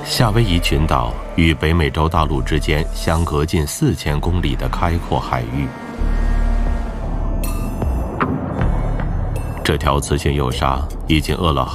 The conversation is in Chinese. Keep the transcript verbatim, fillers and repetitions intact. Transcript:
夏威夷群岛与北美洲大陆之间相隔近四千公里的开阔海域。这条雌性幼鲨已经饿了